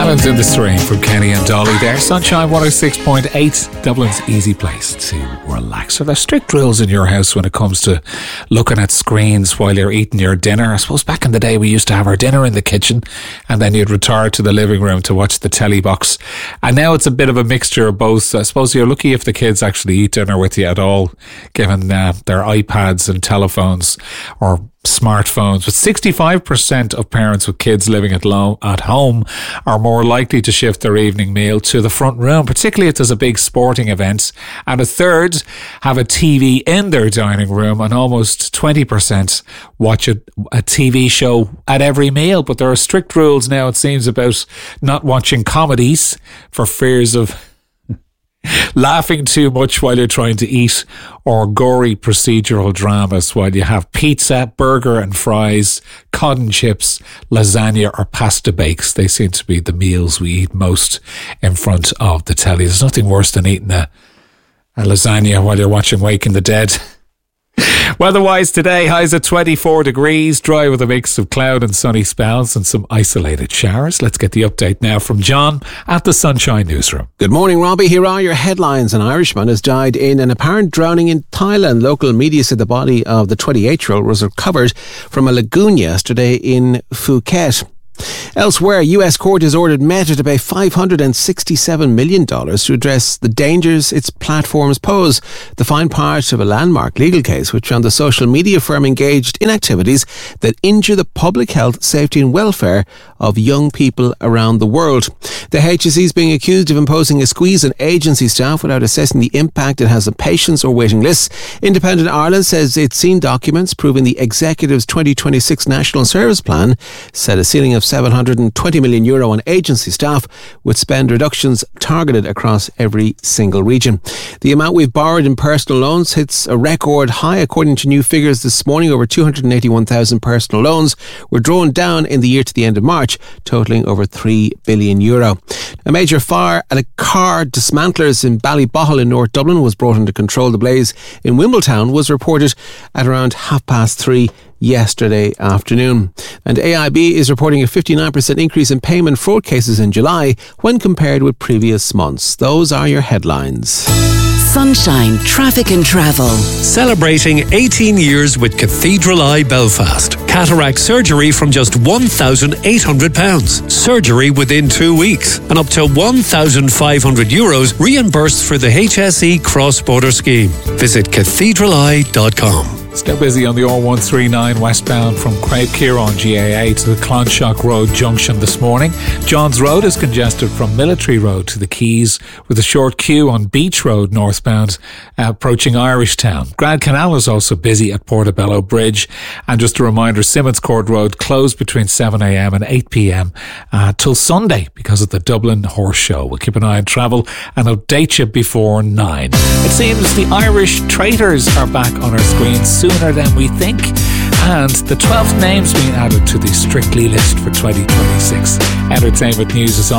Islands in the Stream from Kenny and Dolly there. Sunshine 106.8, Dublin's easy place to relax. Are there strict rules in your house when it comes to looking at screens while you're eating your dinner? I suppose back in the day we used to have our dinner in the kitchen and then you'd retire to the living room to watch the telly box. And now it's a bit of a mixture of both. I suppose you're lucky if the kids actually eat dinner with you at all, given their iPads and telephones or smartphones. But 65% of parents with kids living at home are more likely to shift their evening meal to the front room, particularly if there's a big sporting event. And a third have a TV in their dining room, and almost 20% watch a TV show at every meal. But there are strict rules now, it seems, about not watching comedies for fears of laughing too much while you're trying to eat, or gory procedural dramas while you have pizza, burger and fries, cod and chips, lasagna or pasta bakes. They seem to be the meals we eat most in front of the telly. There's nothing worse than eating a lasagna while you're watching Waking the Dead. Weather-wise today, highs at 24 degrees, dry with a mix of cloud and sunny spells and some isolated showers. Let's get the update now from John at the Sunshine Newsroom. Good morning, Robbie. Here are your headlines. An Irishman has died in an apparent drowning in Thailand. Local media said the body of the 28-year-old was recovered from a lagoon yesterday in Phuket. Elsewhere, US court has ordered Meta to pay $567 million to address the dangers its platforms pose. The fine part of a landmark legal case which found the social media firm engaged in activities that injure the public health, safety and welfare of young people around the world. The HSE is being accused of imposing a squeeze on agency staff without assessing the impact it has on patients or waiting lists. Independent Ireland says it's seen documents proving the executive's 2026 National Service Plan set a ceiling of €720 million on agency staff, with spend reductions targeted across every single region. The amount we've borrowed in personal loans hits a record high. According to new figures this morning, over 281,000 personal loans were drawn down in the year to the end of March, totalling over €3 billion. A major fire at a car dismantlers in Ballybohol in North Dublin was brought under control. The blaze in Wimbletown was reported at around 3:30 yesterday afternoon. And AIB is reporting a 59% increase in payment fraud cases in July when compared with previous months. Those are your headlines. Sunshine Traffic and Travel. Celebrating 18 years with Cathedral Eye Belfast. Cataract surgery from just £1,800. Surgery within 2 weeks. And up to €1,500 reimbursed for the HSE cross-border scheme. Visit cathedraleye.com. Still busy on the R139 westbound from Craigkieran GAA to the Clonshock Road junction this morning. Johns Road is congested from Military Road to the Quays, with a short queue on Beach Road northbound approaching Irishtown. Grand Canal is also busy at Portobello Bridge. And just a reminder, Simmons Court Road closed between 7am and 8pm till Sunday because of the Dublin Horse Show. We'll keep an eye on travel and update you before 9. It seems the Irish traitors are back on our screens sooner than we think, and the 12th names being added to the Strictly list for 2026. Entertainment news is on.